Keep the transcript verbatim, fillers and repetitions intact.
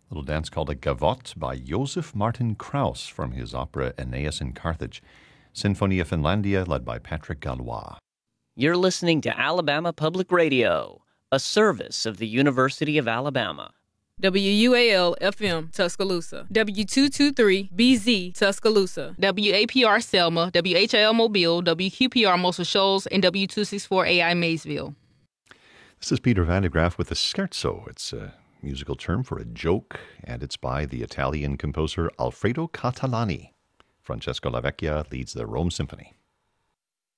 little dance called a gavotte by Joseph Martin Krauss from his opera Aeneas in Carthage. Sinfonia Finlandia, led by Patrick Gallois. You're listening to Alabama Public Radio, a service of the University of Alabama. W U A L F M Tuscaloosa, W two twenty-three B Z Tuscaloosa, W A P R Selma, W H I L Mobile, W Q P R Muscle Shoals, and W two sixty-four A I Maysville. This is Peter Vandegraff with a scherzo. It's a musical term for a joke, and it's by the Italian composer Alfredo Catalani. Francesco Lavecchia leads the Rome Symphony.